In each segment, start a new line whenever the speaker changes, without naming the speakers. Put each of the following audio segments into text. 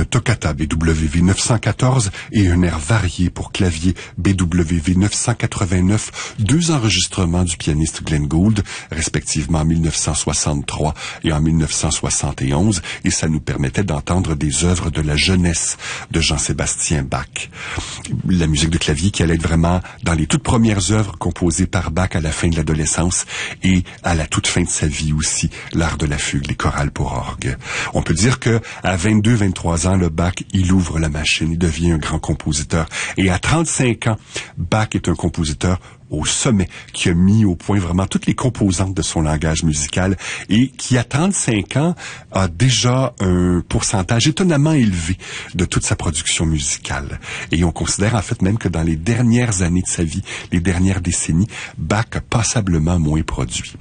une toccata BWV 914 et un air varié pour clavier BWV 989, deux enregistrements du pianiste Glenn Gould, respectivement en 1963 et en 1971, et ça nous permettait d'entendre des œuvres de la jeunesse de Jean-Sébastien Bach. La musique de clavier qui allait être vraiment dans les toutes premières œuvres composées par Bach à la fin de l'adolescence et à la toute fin de sa vie aussi, l'art de la fugue, les chorales pour orgue. On peut dire que à 22-23 ans, le Bach, il ouvre la machine, il devient un grand compositeur. Et à 35 ans, Bach est un compositeur au sommet, qui a mis au point vraiment toutes les composantes de son langage musical et qui, à 35 ans, a déjà un pourcentage étonnamment élevé de toute sa production musicale. Et on considère en fait même que dans les dernières années de sa vie, les dernières décennies, Bach a passablement moins produit.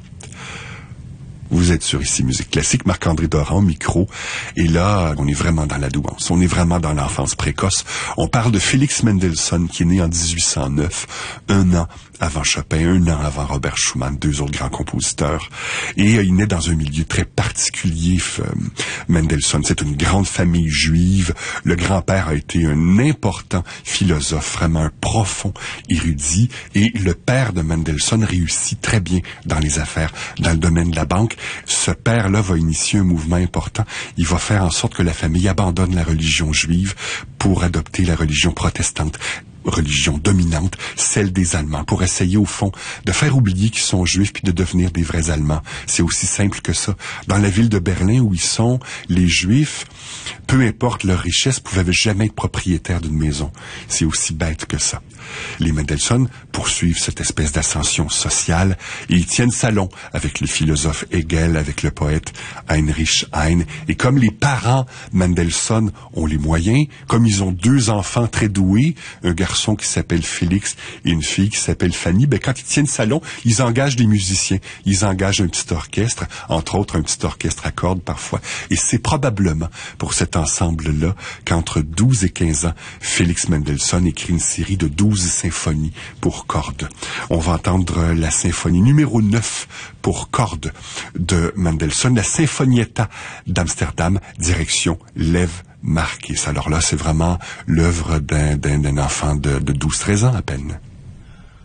Vous êtes sur Ici Musique Classique, Marc-André Doran, micro. Et là, on est vraiment dans la douance. On est vraiment dans l'enfance précoce. On parle de Félix Mendelssohn, qui est né en 1809, un an avant Chopin, un an avant Robert Schumann, deux autres grands compositeurs. Et il naît dans un milieu très particulier, Mendelssohn. C'est une grande famille juive. Le grand-père a été un important philosophe, vraiment un profond érudit. Et le père de Mendelssohn réussit très bien dans les affaires, dans le domaine de la banque. Ce père-là va initier un mouvement important. Il va faire en sorte que la famille abandonne la religion juive pour adopter la religion protestante, religion dominante, celle des Allemands, pour essayer au fond de faire oublier qu'ils sont juifs puis de devenir des vrais Allemands. C'est aussi simple que ça. Dans la ville de Berlin où ils sont, les Juifs, peu importe leur richesse, pouvaient jamais être propriétaires d'une maison. C'est aussi bête que ça. Les Mendelssohn poursuivent cette espèce d'ascension sociale et ils tiennent salon avec le philosophe Hegel, avec le poète Heinrich Heine. Et comme les parents Mendelssohn ont les moyens, comme ils ont deux enfants très doués, un garçon qui s'appelle Félix et une fille qui s'appelle Fanny, quand ils tiennent salon, ils engagent des musiciens. Ils engagent un petit orchestre, entre autres un petit orchestre à cordes parfois. Et c'est probablement pour cet ensemble-là qu'entre 12 et 15 ans, Félix Mendelssohn écrit une série de 12 symphonies pour cordes. On va entendre la symphonie numéro 9 pour cordes de Mendelssohn, la Sinfonietta d'Amsterdam, direction Lev Marquis. Alors là, c'est vraiment l'œuvre d'un enfant de 12-13 ans à peine.